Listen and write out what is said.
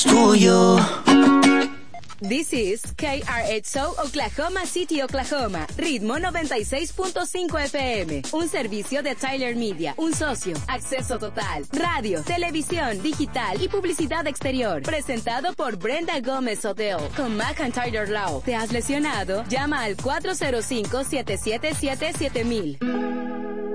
tuyo. This is KRXO Oklahoma City, Oklahoma. Ritmo 96.5 FM. Un servicio de Tyler Media. Un socio. Acceso total. Radio, televisión, digital y publicidad exterior. Presentado por Brenda Gómez Hotel. Con McIntyre Law. ¿Te has lesionado? Llama al 405-777-7000.